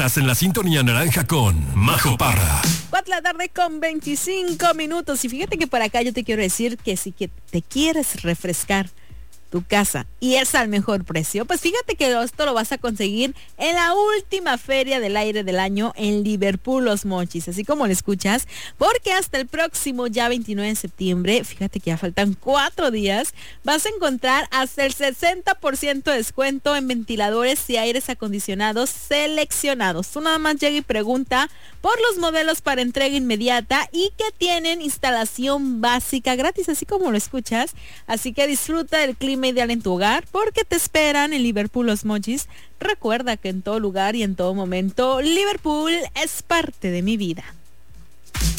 Estás en la sintonía naranja con Majo Parra. 4:25 y fíjate que por acá yo te quiero decir que si que te quieres refrescar tu casa y es al mejor precio, pues fíjate que esto lo vas a conseguir en la última feria del aire del año en Liverpool Los Mochis, así como lo escuchas, porque hasta el próximo ya 29 de septiembre, fíjate que ya faltan 4 días, vas a encontrar hasta el 60% de descuento en ventiladores y aires acondicionados seleccionados. Tú nada más llega y pregunta por los modelos para entrega inmediata y que tienen instalación básica gratis, así como lo escuchas, así que disfruta del clima ideal en tu hogar porque te esperan en Liverpool Los Mochis. Recuerda que en todo lugar y en todo momento Liverpool es parte de mi vida.